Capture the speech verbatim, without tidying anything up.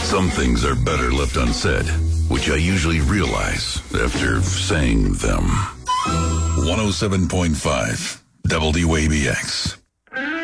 Some things are better left unsaid, which I usually realize after saying them. one oh seven point five W A B X.